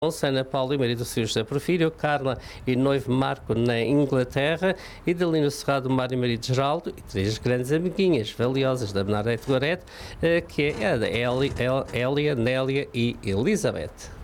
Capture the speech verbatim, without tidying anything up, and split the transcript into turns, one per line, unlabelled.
Ana Paula e marido Silvio José Porfírio, Carla e noivo Marco na Inglaterra, e Delino Cerrado, Mário e marido Geraldo, e três grandes amiguinhas valiosas da Bernadette Gorete, que é a Hélia, Nélia e Elizabeth.